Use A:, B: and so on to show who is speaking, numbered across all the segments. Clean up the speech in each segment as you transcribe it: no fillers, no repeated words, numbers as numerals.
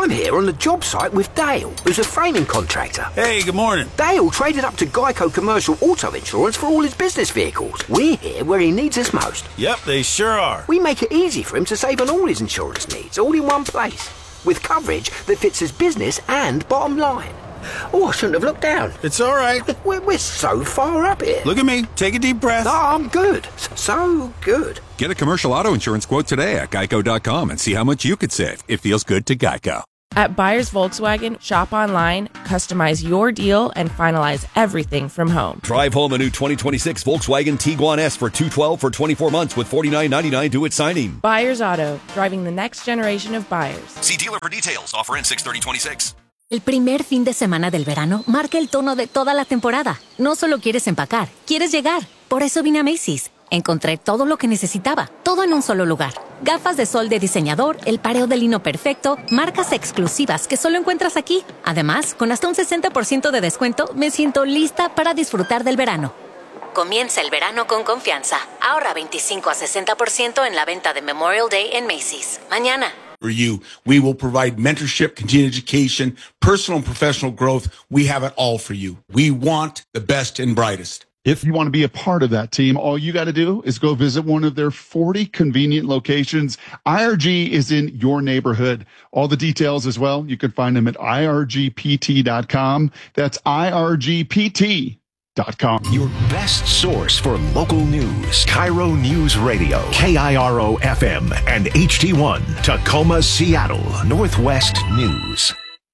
A: I'm here on the job site with Dale, who's a framing contractor.
B: Hey, good morning.
A: Dale traded up to Geico Commercial Auto Insurance for all his business vehicles. We're here where he needs us most.
B: Yep, they sure are.
A: We make it easy for him to save on all his insurance needs, all in one place, with coverage that fits his business and bottom line. Oh, I shouldn't have looked down.
B: It's all right.
A: We're so far up here.
B: Look at me. Take a deep breath.
A: No, I'm good. So good.
C: Get a commercial auto insurance quote today at geico.com and see how much you could save. It feels good to Geico.
D: At Buyers Volkswagen, shop online, customize your deal, and finalize everything from home.
E: Drive home a new 2026 Volkswagen Tiguan S for $212 for 24 months with $49.99 due at signing.
D: Buyers Auto, driving the next generation of buyers.
E: See dealer for details. Offer ends 6/30/26.
F: El primer fin de semana del verano marca el tono de toda la temporada. No solo quieres empacar, quieres llegar. Por eso vine a Macy's. Encontré todo lo que necesitaba, todo en un solo lugar. Gafas de sol de diseñador, el pareo de lino perfecto, marcas exclusivas que solo encuentras aquí. Además, con hasta un 60% de descuento, me siento lista para disfrutar del verano. Comienza el verano con confianza. Ahorra 25 a 60% en la venta de Memorial Day en Macy's. Mañana.
G: For you, we will provide mentorship, continuing education, personal and professional growth. We have it all for you. We want the best and brightest.
H: If you want to be a part of that team, all you got to do is go visit one of their 40 convenient locations. IRG is in your neighborhood. All the details as well, you can find them at irgpt.com. That's irgpt.com.
I: Your best source for local news. Cairo News Radio, KIRO FM and HD1, Tacoma, Seattle, Northwest News.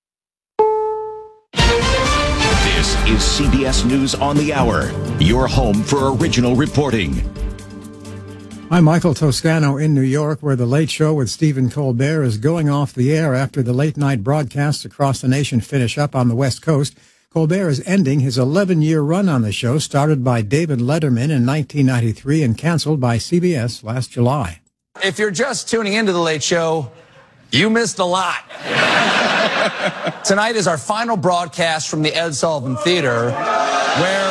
I: This is CBS News on the Hour, your home for original reporting.
J: I'm Michael Toscano in New York, where The Late Show with Stephen Colbert is going off the air after the late-night broadcasts across the nation finish up on the West Coast. Colbert is ending his 11-year run on the show, started by David Letterman in 1993 and canceled by CBS last July.
K: If you're just tuning into The Late Show, you missed a lot. Tonight is our final broadcast from the Ed Sullivan Theater, where...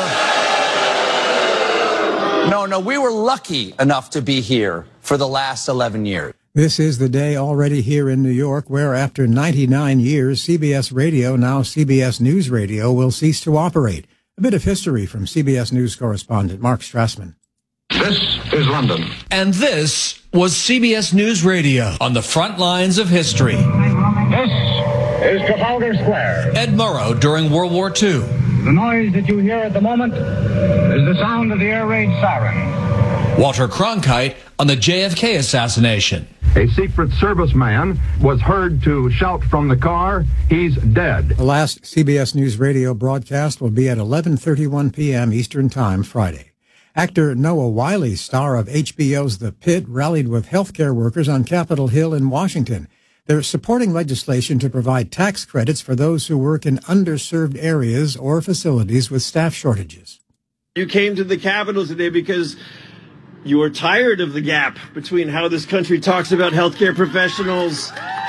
K: No, we were lucky enough to be here for the last 11 years.
J: This is the day already here in New York where after 99 years, CBS Radio, now CBS News Radio, will cease to operate. A bit of history from CBS News correspondent Mark Strassman.
L: This is London.
M: And this was CBS News Radio on the front lines of history.
L: This is Trafalgar Square.
M: Ed Murrow during World War II.
L: The noise that you hear at the moment is the sound of the air raid siren.
M: Walter Cronkite on the JFK assassination.
L: A Secret Service man was heard to shout from the car, "He's dead."
J: The last CBS News Radio broadcast will be at 11:31 p.m. Eastern Time Friday. Actor Noah Wyle, star of HBO's The Pit, rallied with healthcare workers on Capitol Hill in Washington. They're supporting legislation to provide tax credits for those who work in underserved areas or facilities with staff shortages.
N: You came to the Capitol today because you are tired of the gap between how this country talks about healthcare professionals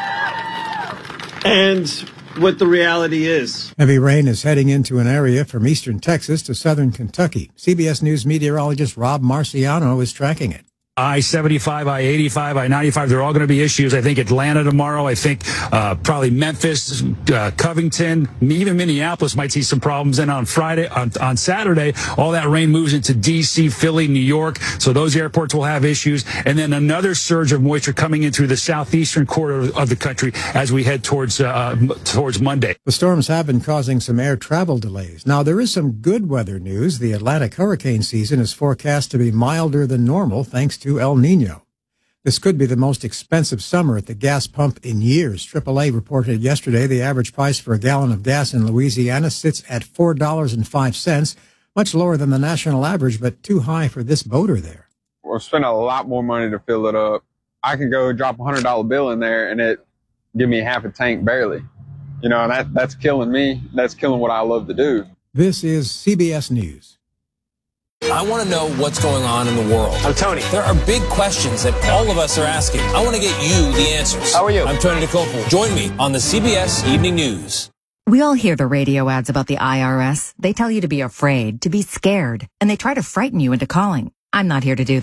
N: and what the reality is.
J: Heavy rain is heading into an area from eastern Texas to southern Kentucky. CBS News meteorologist Rob Marciano is tracking it.
O: I-75, I-85, I-95, they're all going to be issues. I think Atlanta tomorrow. I think probably Memphis, Covington, even Minneapolis might see some problems. And on Friday, on Saturday, all that rain moves into D.C., Philly, New York. So those airports will have issues. And then another surge of moisture coming in through the southeastern corridor of the country as we head towards Monday.
J: The storms have been causing some air travel delays. Now, there is some good weather news. The Atlantic hurricane season is forecast to be milder than normal thanks to El Nino. This could be the most expensive summer at the gas pump in years. AAA reported yesterday the average price for a gallon of gas in Louisiana sits at $4.05, much lower than the national average, but too high for this boater there.
P: We're spending a lot more money to fill it up. I can go drop a $100 bill in there and it give me half a tank barely. You know, and that's killing me. That's killing what I love to do.
J: This is CBS News.
M: I want to know what's going on in the world.
Q: I'm Tony.
M: There are big questions that all of us are asking. I want to get you the answers.
Q: How are you?
M: I'm Tony DeCoppel. Join me on the CBS Evening News.
R: We all hear the radio ads about the IRS. They tell you to be afraid, to be scared, and they try to frighten you into calling. I'm not here to do that.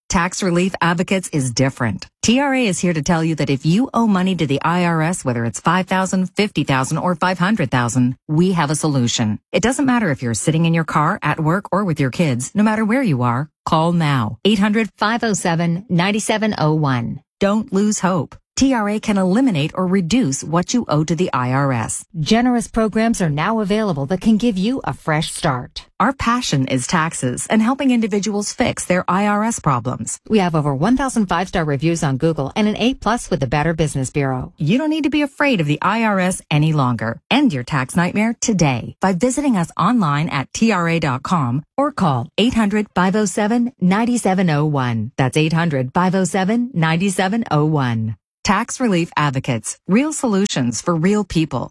R: Tax Relief Advocates is different. TRA is here to tell you that if you owe money to the IRS, whether it's $5,000, $50,000, or $500,000, we have a solution. It doesn't matter if you're sitting in your car, at work, or with your kids. No matter where you are, call now. 800-507-9701. Don't lose hope. TRA can eliminate or reduce what you owe to the IRS.
Q: Generous programs are now available that can give you a fresh start.
R: Our passion is taxes and helping individuals fix their IRS problems.
Q: We have over 1,000 5-star reviews on Google and an A+ with the Better Business Bureau.
R: You don't need to be afraid of the IRS any longer. End your tax nightmare today by visiting us online at TRA.com or call 800-507-9701. That's 800-507-9701. Tax Relief Advocates. Real solutions for real people.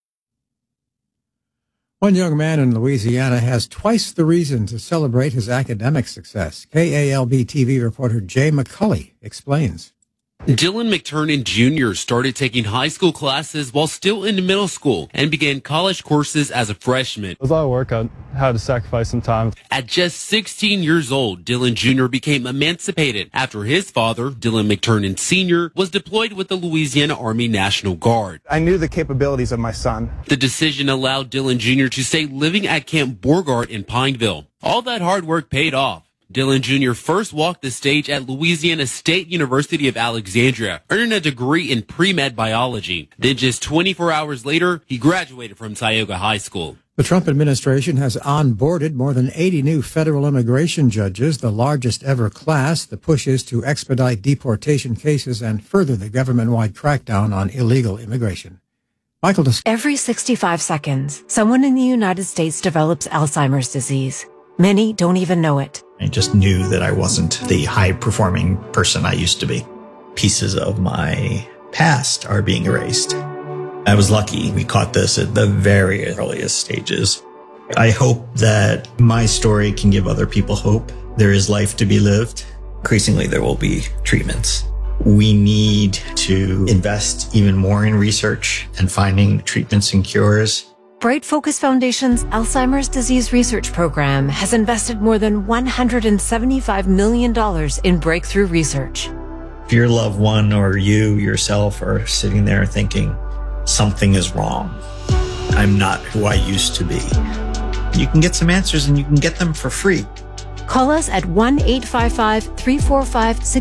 J: One young man in Louisiana has twice the reason to celebrate his academic success. KALB TV reporter Jay McCulley explains.
S: Dylan McTurnan Jr. started taking high school classes while still in middle school and began college courses as a freshman.
T: It was a lot of work. I had to sacrifice some time.
S: At just 16 years old, Dylan Jr. became emancipated after his father, Dylan McTurnan Sr., was deployed with the Louisiana Army National Guard.
U: I knew the capabilities of my son.
S: The decision allowed Dylan Jr. to stay living at Camp Beauregard in Pineville. All that hard work paid off. Dylan Jr. first walked the stage at Louisiana State University of Alexandria, earning a degree in pre-med biology. Then just 24 hours later, he graduated from Tioga High School.
J: The Trump administration has onboarded more than 80 new federal immigration judges, the largest ever class. The push is to expedite deportation cases and further the government-wide crackdown on illegal immigration. Michael,
V: every 65 seconds, someone in the United States develops Alzheimer's disease. Many don't even know it.
W: I just knew that I wasn't the high-performing person I used to be. Pieces of my past are being erased. I was lucky we caught this at the very earliest stages. I hope that my story can give other people hope. There is life to be lived. Increasingly, there will be treatments. We need to invest even more in research and finding treatments and cures.
V: Bright Focus Foundation's Alzheimer's Disease Research Program has invested more than $175 million in breakthrough research.
W: If your loved one or you yourself are sitting there thinking, something is wrong, I'm not who I used to be, you can get some answers and you can get them for free.
V: Call us at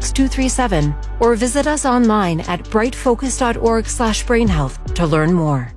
V: 1-855-345-6237 or visit us online at brightfocus.org/brainhealth to learn more.